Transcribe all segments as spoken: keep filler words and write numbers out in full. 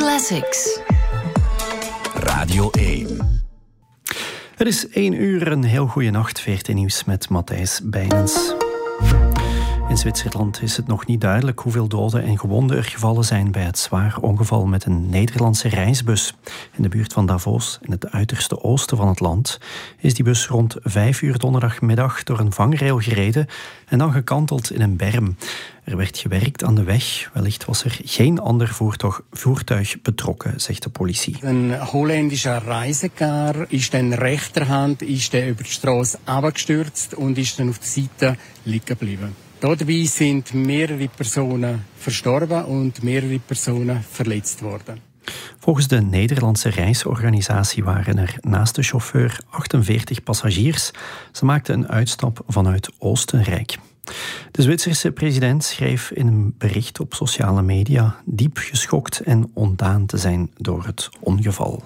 Classics. Radio één. Het is één uur, een heel goede nacht. V R T Nieuws met Matthijs Bijnens. In Zwitserland is het nog niet duidelijk hoeveel doden en gewonden er gevallen zijn bij het zwaar ongeval met een Nederlandse reisbus. In de buurt van Davos, in het uiterste oosten van het land, is die bus rond vijf uur donderdagmiddag door een vangrail gereden en dan gekanteld in een berm. Er werd gewerkt aan de weg. Wellicht was er geen ander voertuig, voertuig betrokken, zegt de politie. Een Holländischer Reisekaar is dan rechterhand is der über die Straße abgestürzt und ist dann auf der Seite liegen geblieben. Dabei sind mehrere Personen verstorben und mehrere Personen verletzt worden. Volgens de Nederlandse reisorganisatie waren er naast de chauffeur achtenveertig passagiers. Ze maakten een uitstap vanuit Oostenrijk. De Zwitserse president schreef in een bericht op sociale media diep geschokt en ontdaan te zijn door het ongeval.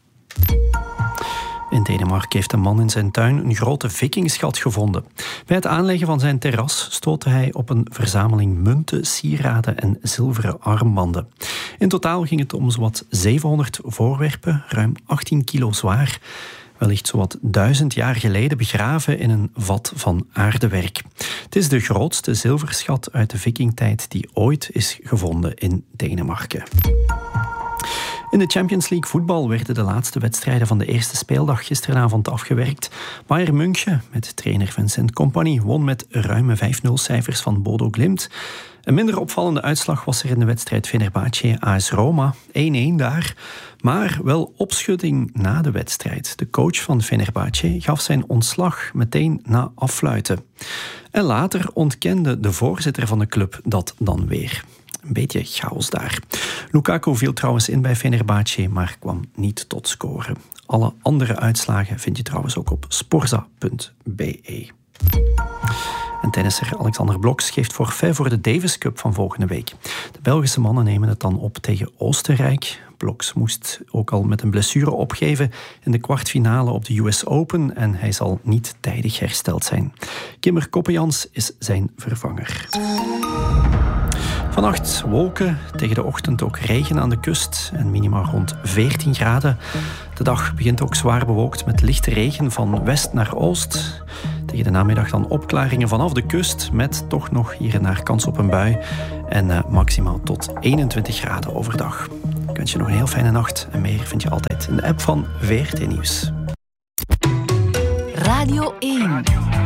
In Denemarken heeft een man in zijn tuin een grote vikingschat gevonden. Bij het aanleggen van zijn terras stootte hij op een verzameling munten, sieraden en zilveren armbanden. In totaal ging het om zowat zevenhonderd voorwerpen, ruim achttien kilo zwaar. Wellicht zowat duizend jaar geleden begraven in een vat van aardewerk. Het is de grootste zilverschat uit de vikingtijd die ooit is gevonden in Denemarken. In de Champions League voetbal werden de laatste wedstrijden van de eerste speeldag gisteravond afgewerkt. Bayern München, met trainer Vincent Kompany, won met ruime vijf nul cijfers van Bodo Glimt. Een minder opvallende uitslag was er in de wedstrijd Fenerbahce A S Roma, één-één daar. Maar wel opschudding na de wedstrijd. De coach van Fenerbahce gaf zijn ontslag meteen na affluiten. En later ontkende de voorzitter van de club dat dan weer. Een beetje chaos daar. Lukaku viel trouwens in bij Fenerbahce, maar kwam niet tot scoren. Alle andere uitslagen vind je trouwens ook op sporza punt b e. En tennisser Alexander Bloks geeft forfait voor de Davis Cup van volgende week. De Belgische mannen nemen het dan op tegen Oostenrijk. Bloks moest ook al met een blessure opgeven in de kwartfinale op de U S Open en hij zal niet tijdig hersteld zijn. Kimmer Koppejans is zijn vervanger. Vannacht wolken, tegen de ochtend ook regen aan de kust en minimaal rond veertien graden. De dag begint ook zwaar bewolkt met lichte regen van west naar oost. Tegen de namiddag dan opklaringen vanaf de kust met toch nog hier en daar kans op een bui. En uh, maximaal tot eenentwintig graden overdag. Ik wens je nog een heel fijne nacht en meer vind je altijd in de app van V R T Nieuws. Radio één.